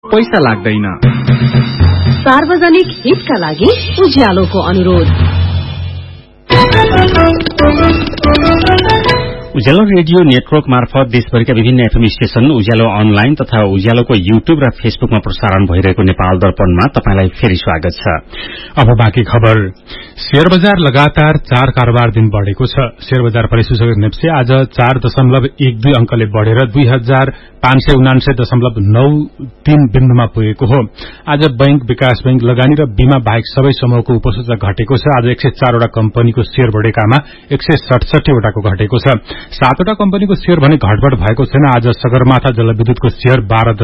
पैसा लाग्दैन। सार्वजनिक हितका लागि उज्यालोको अनुरोध। उज्यालो रेडियो नेटवर्क मार्फत देशभरिका विभिन्न एफएम स्टेशन, उज्यालो अनलाइन तथा उज्यालोको युट्युब र फेसबुकमा प्रसारण भइरहेको नेपाल दर्पणमा तपाईलाई फेरि स्वागत छ। अब बाँकी खबर। शेयर बजार लगातार 4 कारोबार दिन बढेको छ। शेयर बजार परिसूचक नेप्से आज 4.12 अंकले बढेर 2549.93 बिन्दुमा पुगेको हो। आज बैंक, विकास बैंक, लगानी र बीमा बाहेक सबै समूहको उपसूचक घटेको छ। आज 104 वटा कम्पनीको शेयर बढेकामा 167 वटाको घटेको छ। 7 वटा कम्पनीको शेयर भने घटबढ भएको छैन। आज सगरमाथा जलविद्युतको शेयर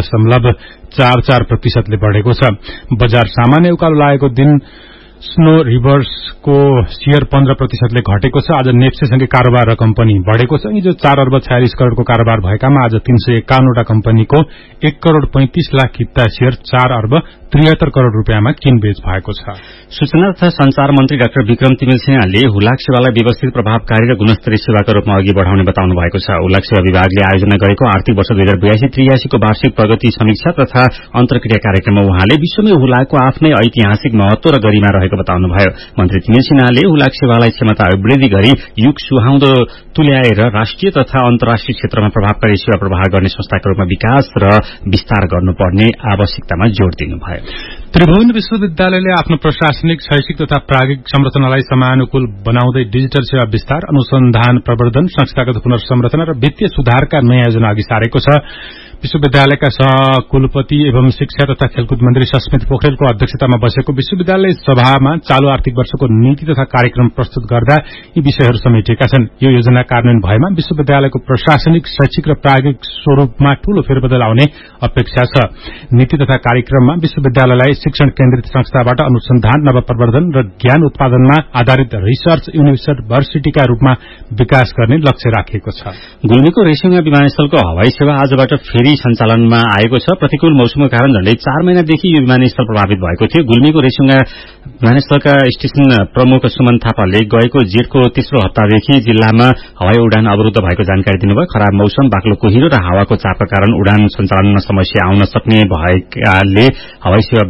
12.44% ले बढेको छ। बजार सामान्य उकालो लागेको दिन स्नो रिभर्सको शेयर 15% ले घटेको छ। आज नेप्सेसँगै कारोबार र कम्पनी बढेको छ। हिजो 4 अर्ब 46 करोड़को कारोबार भएकामा आज 351 वटा कम्पनीको 1 करोड़ 35 लाख किता शेयर 4 अर्ब 73 करोड़ रुपियाँमा किनबेच भएको छ। सूचना तथा संचार मन्त्री डाक्टर विक्रम तिमिल सिन्हाले हुलाक सेवालाई व्यवस्थित, प्रभावकारी र गुणस्तरीय सेवाका रूपमा अघि बढ़ाउने बताउनु भएको छ। हुलाक सेवा विभागले आयोजना गरेको आर्थिक वर्ष 2082-83 को वार्षिक प्रगति समीक्षा तथा अन्तर्क्रिया कार्यक्रममा उहाँले विश्वमै हुलाकको आफ्नै ऐतिहासिक महत्व र गरिमा रहेको बताउनुभयो। मन्त्री तिमिल सिन्हाले हुलाक सेवालाई क्षमता वृद्धि गरी युग सुहाउँदो तुल्याएर राष्ट्रिय तथा अन्तर्राष्ट्रिय क्षेत्रमा प्रभावकारी सेवा प्रवाह गर्ने संस्थाका रूपमा विकास र विस्तार गर्नुपर्ने आवश्यकतामा जोड़ दिनुभयो। त्रिभुवन विश्वविद्यालयले आफ्नो प्रशासनिक, शैक्षिक तथा प्राज्ञिक संरचनालाई समानुकूल बनाउँदै डिजिटल सेवा विस्तार, अनुसन्धान, प्रवर्धन, संस्थागत पुनर्संरचना र वित्तीय सुधारका नयाँ योजना अघि सारेको छ। विश्वविद्यालयका सहकुलपति एवं शिक्षा तथा खेलकुद मन्त्री सस्मित पोखरेलको अध्यक्षतामा बसेको विश्वविद्यालय सभामा चालू आर्थिक वर्षको नीति तथा कार्यक्रम प्रस्तुत गर्दा यी विषयहरू समेटिएका छन्। यो योजना कार्यान्वयन भएमा विश्वविद्यालयको प्रशासनिक, शैक्षिक र प्राज्ञिक स्वरूपमा ठूलो फेरबदल आउने अपेक्षा छ। नीति तथा कार्यक्रममा विश्वविद्यालयलाई शिक्षण केन्द्रित संस्थाबाट अनुसन्धान, नवप्रवर्धन र ज्ञान उत्पादनमा आधारित रिसर्च युनिभर्सिटीका रूपमा विकास गर्ने लक्ष्य राखिएको छ। गुल्मीको रेसिङा विमानस्थलको हवाई सेवा आजबाट फेरि सञ्चालनमा आएको छ। प्रतिकूल मौसमको कारण झण्डै 4 महिनादेखि यो विमानस्थल प्रभावित भएको थियो। गुल्मीको रेसिङा विमानस्थलका स्टेशन प्रमुख सुमन थापाले गएको जेठको तेस्रो हप्तादेखि जिल्लामा हवाई उडान अवरुद्ध भएको जानकारी दिनुभयो। खराब मौसम, बाक्लो कुहिरो र हावाको चापका कारण उडान सञ्चालनमा समस्या आउन नसक्ने भएकाले हवाई सेवा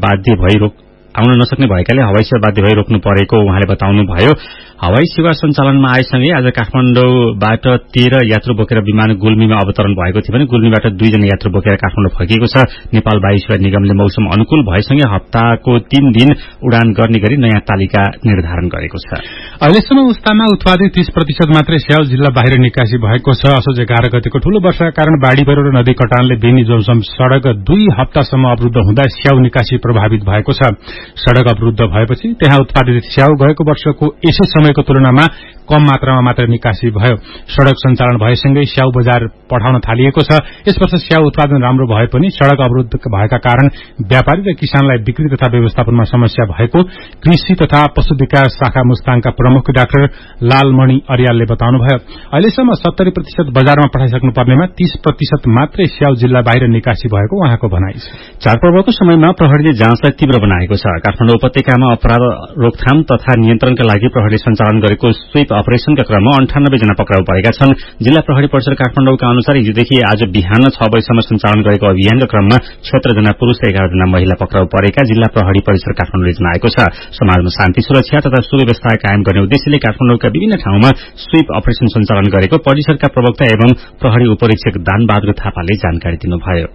बाध्य भई रोक्नु परेको उहाँले बताउनुभयो। हवाई सेवा सञ्चालनमा आएसँगै आज काठमाडौँबाट 13 यात्रु बोकेर विमान गुल्मीमा अवतरण भएको थियो भने गुल्मीबाट 2 जना यात्रु बोकेर काठमाडौँ फर्किएको छ। नेपाल वायु सेवा निगमले मौसम अनुकूल भएसँगै हप्ताको 3 दिन उडान गर्ने गरी नयाँ तालिका निर्धारण गरेको छ। अहिलेसम्म उस्तामा उत्पादित 30% मात्रै स्याउ जिल्ला बाहिर निकासी भएको छ। असोज 11 गतेको ठूलो वर्षाका कारण बाढ़ी पहिरो र नदी कटानले बेनी जोमसम सड़क 2 हप्तासम्म अवरुद्ध हुँदा स्याउ निकासी प्रभावित भएको छ। सड़क अवरुद्ध भएपछि त्यहाँ उत्पादित स्याउ गएको वर्षको यसै समयको तुलनामा कम मात्रामा मात्र निकासी भयो। सड़क सञ्चालन भएसँगै स्याउ बजार पठाउन थालिएको छ। यस वर्ष स्याउ उत्पादन राम्रो भए पनि सड़क अवरुद्ध भएका कारण व्यापारी र किसानलाई बिक्री तथा व्यवस्थापनमा समस्या भएको कृषि तथा पशु विकास शाखा मुस्ताङका प्रमुख डाक्टर लालमणि अर्यालले बताउनुभयो। अहिलेसम्म 70% बजारमा पठाइसक्नु पर्नेमा 30% मात्रै स्याउ जिल्ला बाहिर निकासी भएको उहाँको भनाइ छ। चाडपर्वको समयमा प्रहरीले जाँचलाई तीव्र बनाएको छ। काठमाडौँ उपत्यकामा अपराध रोकथाम तथा नियन्त्रणका लागि प्रहरीले सञ्चालन गरेको स्वीप अपरेशनका क्रममा 98 जना पक्राउ परेका छन्। जिल्ला प्रहरी परिषद काठमाडौँका अनुसार हिजोदेखि आज बिहान 6 बजेसम्म सञ्चालन गरेको अभियानका क्रममा 76 जना पुरूष र 11 जना महिला पक्राउ परेका जिल्ला प्रहरी परिषद काठमाडौँले जनाएको छ। समाजमा शान्ति, सुरक्षा तथा सुव्यवस्था कायम गर्ने उद्देश्यले काठमाडौँका विभिन्न ठाउँमा स्वीप अपरेशन सञ्चालन गरेको परिषदका प्रवक्ता एवं प्रहरी उपरीक्षक दानबहादुर थापाले जानकारी दिनुभयो।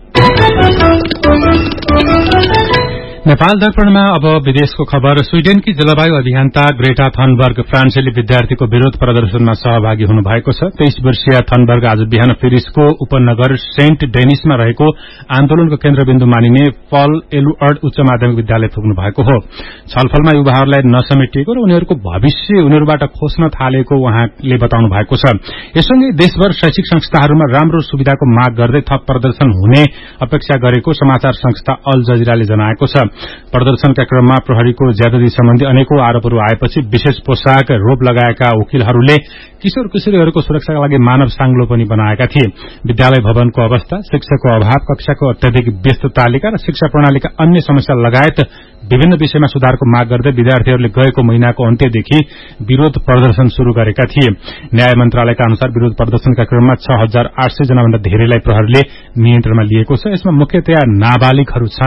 नेपाल दर्पणमा अब विदेशको खबर। स्वीडेनकी जलवायु अभियन्ता ग्रेटा थनबर्ग फ्रान्सेली विद्यार्थीको विरोध प्रदर्शनमा सहभागी हुनु भएको छ। 23 वर्षीय थनबर्ग आज बिहान पेरिसको उपनगर सेन्ट डेनिसमा रहेको आन्दोलनको केन्द्रबिन्दु मानिने पल एलुअर्ड उच्च माध्यमिक विद्यालय पुग्नु भएको हो। छलफलमा युवाहरूलाई नसमेटिएको र उनीहरूको भविष्य उनीहरूबाट खोज्न थालेको उहाँले बताउनु भएको छ। यससँगै देशभर शैक्षिक संस्थाहरूमा राम्रो सुविधाको माग गर्दै थप प्रदर्शन हुने अपेक्षा गरेको समाचार संस्था अल जजिराले जनाएको छ। प्रदर्शनका क्रममा प्रहरीको ज्यादती सम्बन्धी अनेकौं आरोपहरू आएपछि विशेष पोशाक, रोप लगाएका वकिलहरूले किशोर किशोरीहरूको सुरक्षाका लागि मानव साङ्लो पनि बनाएका थिए। विद्यालय भवनको अवस्था, शिक्षकको अभाव, कक्षाको अत्याधिक व्यस्त तालिका र शिक्षा प्रणालीका अन्य समस्या लगायत विभिन्न विषयमा सुधारको माग गर्दै विद्यार्थीहरूले गएको महिनाको अन्त्यदेखि विरोध प्रदर्शन शुरू गरेका थिए। न्याय मन्त्रालयका अनुसार विरोध प्रदर्शनका क्रममा 6800 जनाभन्दा धेरैलाई प्रहरीले नियन्त्रणमा लिएको छ। यसमा मुख्यतया नाबालिगहरू छन्।